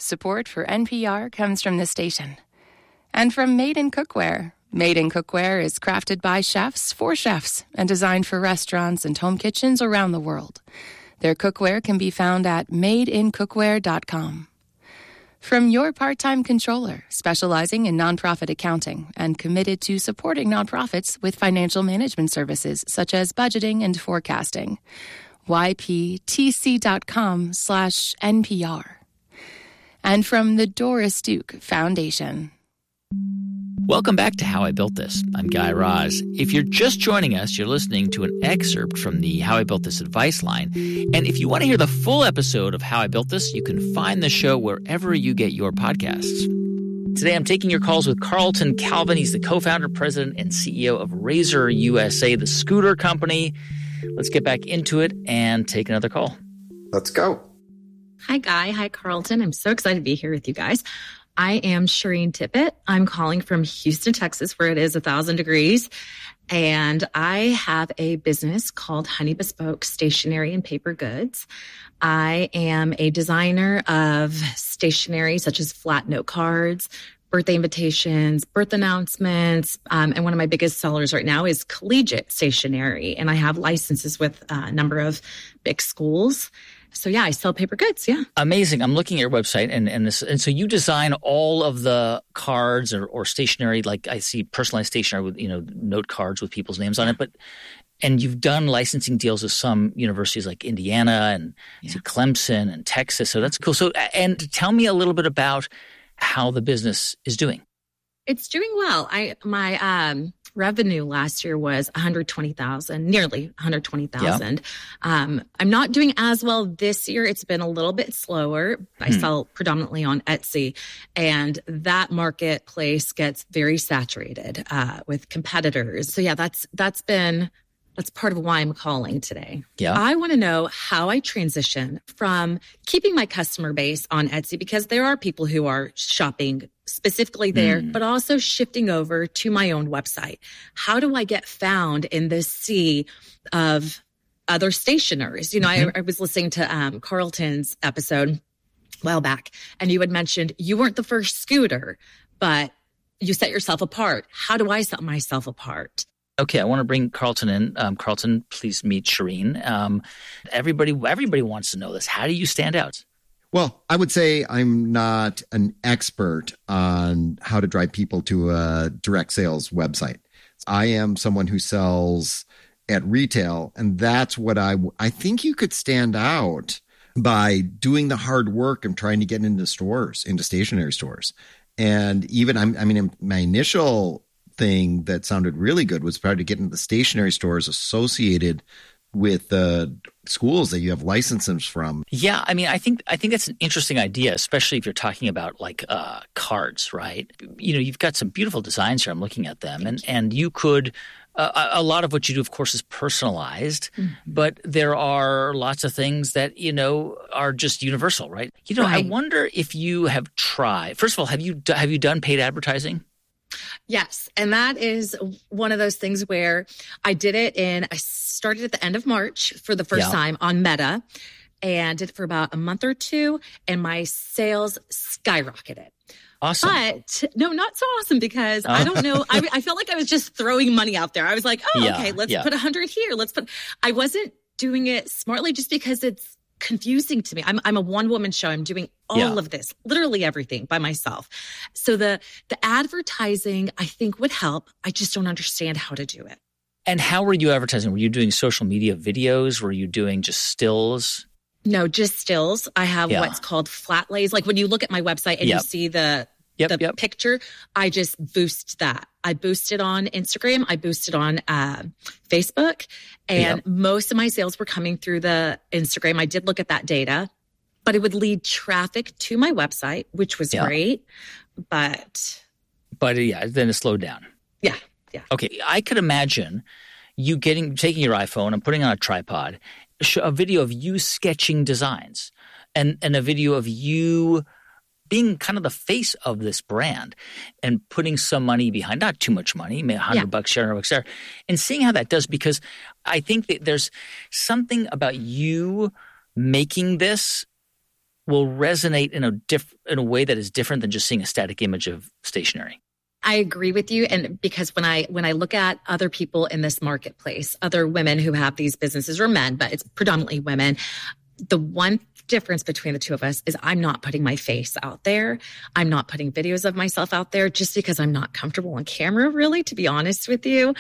Support for NPR comes from the station. And from Made in Cookware. Made in Cookware is crafted by chefs for chefs and designed for restaurants and home kitchens around the world. Their cookware can be found at madeincookware.com. From your part-time controller, specializing in nonprofit accounting and committed to supporting nonprofits with financial management services such as budgeting and forecasting. yptc.com/NPR. And from the Doris Duke Foundation. Welcome back to How I Built This. I'm Guy Raz. If you're just joining us, you're listening to an excerpt from the How I Built This advice line. And if you want to hear the full episode of How I Built This, you can find the show wherever you get your podcasts. Today, I'm taking your calls with Carlton Calvin. He's the co-founder, president, and CEO of Razor USA, the scooter company. Let's get back into it and take another call. Let's go. Hi, Guy. Hi, Carlton. I'm so excited to be here with you guys. I am Shireen Tippett. I'm calling from Houston, Texas, where it is 1,000 degrees. And I have a business called Honey Bespoke Stationery and Paper Goods. I am a designer of stationery such as flat note cards, birthday invitations, birth announcements. And one of my biggest sellers right now is collegiate stationery. And I have licenses with a number of big schools. So yeah, I sell paper goods. Yeah. Amazing. I'm looking at your website and so you design all of the cards or stationery, like I see personalized stationery with, note cards with people's names on it, and you've done licensing deals with some universities like Indiana and Clemson and Texas. So that's cool. So, and tell me a little bit about how the business is doing. It's doing well. My revenue last year was $120,000, nearly $120,000. Yeah. I'm not doing as well this year. It's been a little bit slower. I sell predominantly on Etsy, and that marketplace gets very saturated with competitors. So yeah, that's part of why I'm calling today. Yeah. I want to know how I transition from keeping my customer base on Etsy, because there are people who are shopping specifically there, but also shifting over to my own website. How do I get found in this sea of other stationers? I was listening to Carlton's episode a while back, and you had mentioned you weren't the first scooter, but you set yourself apart. How do I set myself apart? Okay, I want to bring Carlton in. Carlton, please meet Shireen. Everybody wants to know this. How do you stand out? Well, I would say I'm not an expert on how to drive people to a direct sales website. I am someone who sells at retail, and that's what I think you could stand out by doing the hard work of trying to get into stores, into stationery stores. And even, my initial thing that sounded really good was trying to get into the stationery stores associated with the schools that you have licenses from. Yeah, I think that's an interesting idea, especially if you're talking about like cards, right? You've got some beautiful designs here. I'm looking at them, and you could. A lot of what you do, of course, is personalized, but there are lots of things that are just universal, right? Right. I wonder if you have tried. First of all, have you done paid advertising? Yes. And that is one of those things where I started at the end of March for the first time on Meta, and did it for about a month or two, and my sales skyrocketed. Awesome. But no, not so awesome, because I don't know. I felt like I was just throwing money out there. I was like, okay, let's put 100 here. I wasn't doing it smartly just because it's confusing to me. I'm a one-woman show. I'm doing all of this, literally everything by myself. So the advertising, I think, would help. I just don't understand how to do it. And how were you advertising? Were you doing social media videos? Were you doing just stills? No, just stills. I have what's called flat lays. Like when you look at my website and you see the picture, I just boost that. I boost it on Instagram. I boost it on Facebook. And most of my sales were coming through the Instagram. I did look at that data, but it would lead traffic to my website, which was great. But then it slowed down. Yeah. Okay. I could imagine you taking your iPhone and putting on a tripod, a video of you sketching designs and a video of you being kind of the face of this brand and putting some money behind, not too much money, maybe $100 here, $100 there, and seeing how that does, because I think that there's something about you making this will resonate in a way that is different than just seeing a static image of stationery. I agree with you. And because when I look at other people in this marketplace, other women who have these businesses, or men, but it's predominantly women, the one difference between the two of us is I'm not putting my face out there. I'm not putting videos of myself out there just because I'm not comfortable on camera, really, to be honest with you.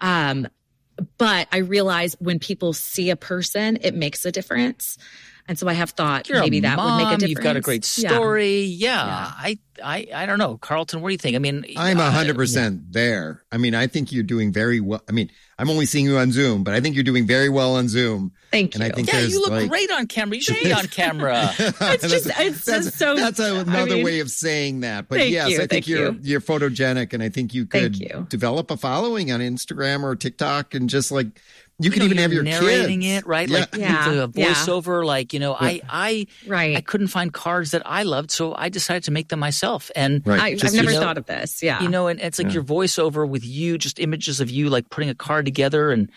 But I realize when people see a person, it makes a difference. And so I have thought maybe that would make a difference. You've got a great story. Yeah. I don't know. Carlton, what do you think? I mean, I'm 100% there. I mean, I think you're doing very well. I mean, I'm only seeing you on Zoom, but I think you're doing very well on Zoom. Thank you. And I think you look great on camera. You should be on camera. That's another way of saying that. But yes, I think you're photogenic, and I think you could develop a following on Instagram or TikTok, and just like you can even have your narrating kids. It, right? Like the voiceover. Like, I couldn't find cards that I loved, so I decided to make them myself. And I've never thought of this. Yeah, and it's like your voiceover with you, just images of you, like putting a card together, and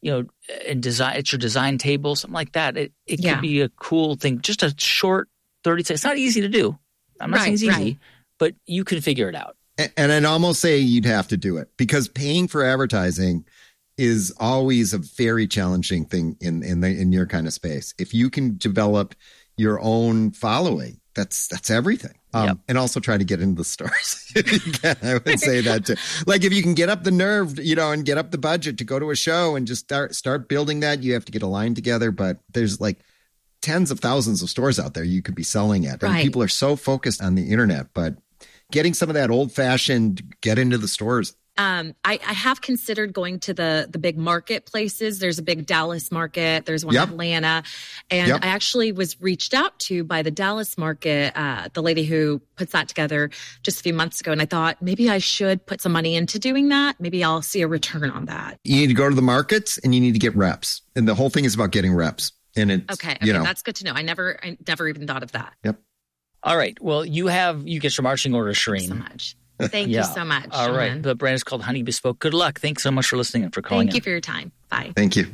and design. It's your design table, something like that. It could be a cool thing. Just a short 30 seconds. It's not easy to do. I'm not saying it's easy, but you can figure it out. And I'd almost say you'd have to do it, because paying for advertising is always a very challenging thing in your kind of space. If you can develop your own following, that's everything. And also try to get into the stores. I would say that too. Like, if you can get up the nerve, and get up the budget to go to a show and just start building that, you have to get a line together. But there's like tens of thousands of stores out there you could be selling at. And people are so focused on the internet, but getting some of that old fashioned, get into the stores. I have considered going to the big marketplaces. There's a big Dallas market. There's one in Atlanta. And I actually was reached out to by the Dallas market, the lady who puts that together just a few months ago. And I thought maybe I should put some money into doing that. Maybe I'll see a return on that. You need to go to the markets and you need to get reps. And the whole thing is about getting reps. And it's, okay. That's good to know. I never even thought of that. Yep. All right. Well, you get your marching orders, Shireen. Thank you so much. Thank you so much. All right. The brand is called Honey Bespoke. Good luck. Thanks so much for listening and for calling in. Thank you for your time. Bye. Thank you.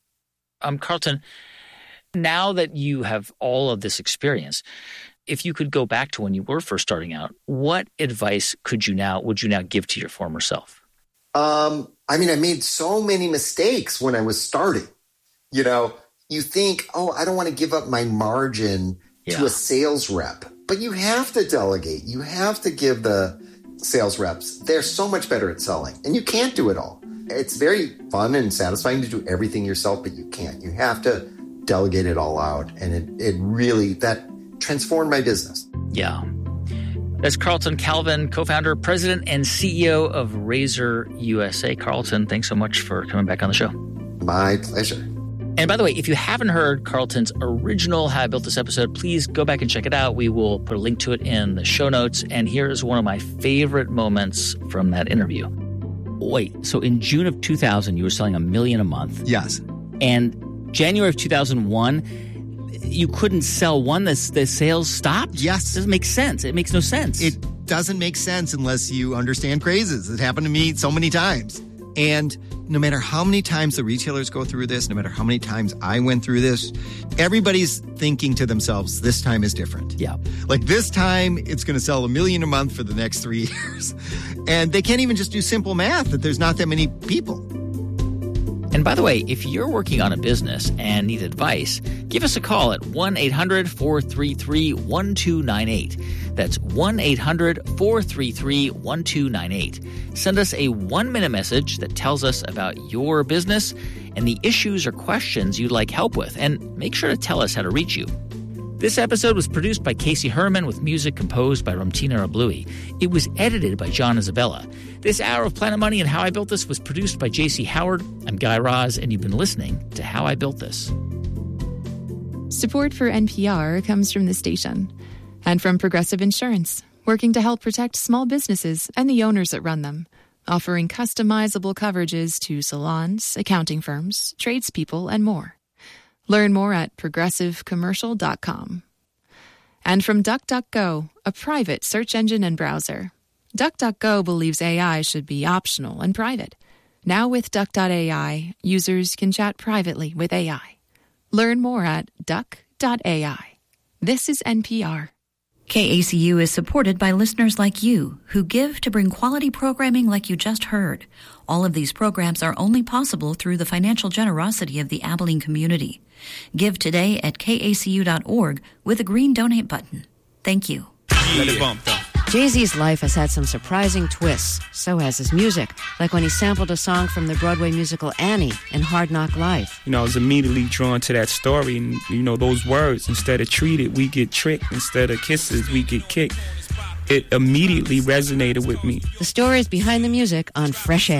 Carlton, now that you have all of this experience, if you could go back to when you were first starting out, what advice would you now give to your former self? I made so many mistakes when I was starting. You think, I don't want to give up my margin to a sales rep, but you have to delegate. You have to give the sales reps. They're so much better at selling, and you can't do it all. It's very fun and satisfying to do everything yourself, but you can't. You have to delegate it all out, and it really, that transformed my business. Yeah. That's Carlton Calvin, co-founder, president, and CEO of Razor USA. Carlton, thanks so much for coming back on the show. My pleasure. And by the way, if you haven't heard Carlton's original How I Built This episode, please go back and check it out. We will put a link to it in the show notes. And here's one of my favorite moments from that interview. Wait, so in June of 2000, you were selling $1 million a month. Yes. And January of 2001, you couldn't sell one. The sales stopped? Yes. It doesn't make sense. It makes no sense. It doesn't make sense unless you understand crazes. It happened to me so many times. And no matter how many times the retailers go through this, no matter how many times I went through this, everybody's thinking to themselves, this time is different. Yeah. Like, this time it's going to sell $1 million a month for the next 3 years. And they can't even just do simple math that there's not that many people. And by the way, if you're working on a business and need advice, give us a call at 1-800-433-1298. That's 1-800-433-1298. Send us a 1-minute message that tells us about your business and the issues or questions you'd like help with. And make sure to tell us how to reach you. This episode was produced by Casey Herman with music composed by Ramtina Rablui. It was edited by John Isabella. This hour of Planet Money and How I Built This was produced by J.C. Howard. I'm Guy Raz, and you've been listening to How I Built This. Support for NPR comes from the station and from Progressive Insurance, working to help protect small businesses and the owners that run them, offering customizable coverages to salons, accounting firms, tradespeople, and more. Learn more at progressivecommercial.com. And from DuckDuckGo, a private search engine and browser. DuckDuckGo believes AI should be optional and private. Now with Duck.ai, users can chat privately with AI. Learn more at duck.ai. This is NPR. KACU is supported by listeners like you who give to bring quality programming like you just heard. All of these programs are only possible through the financial generosity of the Abilene community. Give today at kacu.org with a green donate button. Thank you. Let it bump, though. Jay-Z's life has had some surprising twists. So has his music, like when he sampled a song from the Broadway musical Annie in Hard Knock Life. I was immediately drawn to that story and, those words. Instead of treated, we get tricked. Instead of kisses, we get kicked. It immediately resonated with me. The stories behind the music on Fresh Air.